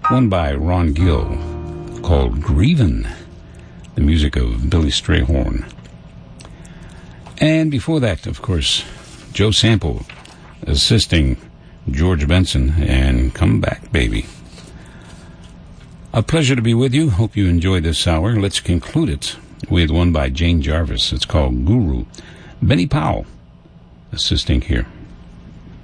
One by Ron Gill called Grievin', the music of Billy Strayhorn. And before that, of course, Joe Sample assisting George Benson and Come Back Baby. A pleasure to be with you. Hope you enjoyed this hour. Let's conclude it with one by Jane Jarvis. It's called Guru. Benny Powell assisting here.